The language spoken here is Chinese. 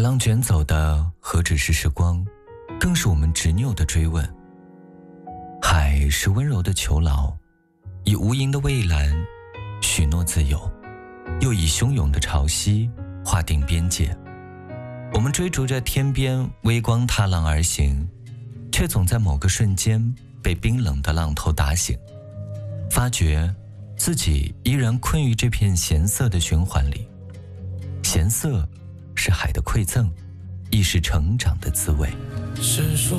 浪卷走的何止是时光，更是我们执拗的追问。海是温柔的囚牢，以无垠的蔚蓝许诺自由，又以汹涌的潮汐划定边界。我们追逐着天边微光踏浪而行，却总在某个瞬间被冰冷的浪头打醒，发觉自己依然困于这片咸涩的循环里。咸涩是海的馈赠，亦是成长的滋味。 是说